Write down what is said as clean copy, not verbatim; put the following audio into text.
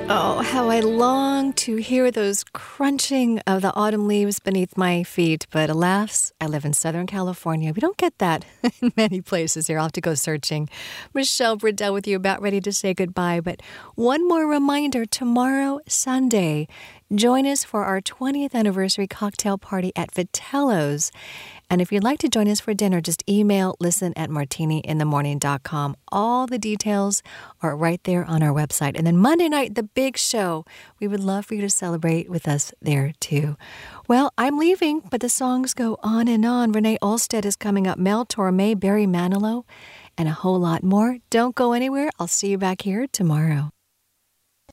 Oh, how I long to hear those crunching of the autumn leaves beneath my feet. But alas, I live in Southern California. We don't get that in many places here. I'll have to go searching. Michelle Bridell with you, about ready to say goodbye. But one more reminder, tomorrow, Sunday, join us for our 20th anniversary cocktail party at Vitello's. And if you'd like to join us for dinner, just email listen@martiniinthemorning.com. All the details are right there on our website. And then Monday night, the big show. We would love for you to celebrate with us there, too. Well, I'm leaving, but the songs go on and on. Renee Olstead is coming up, Mel Torme, Barry Manilow, and a whole lot more. Don't go anywhere. I'll see you back here tomorrow.